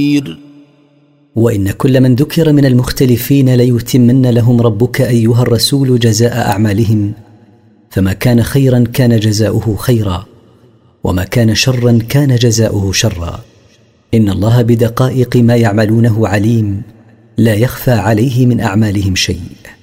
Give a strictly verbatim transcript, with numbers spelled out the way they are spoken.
وإن كل من ذكر من المختلفين ليتمن لهم ربك أيها الرسول جزاء أعمالهم، فما كان خيرا كان جزاؤه خيرا، وما كان شرا كان جزاؤه شرا. إن الله بدقائق ما يعملونه عليم، لا يخفى عليه من أعمالهم شيء.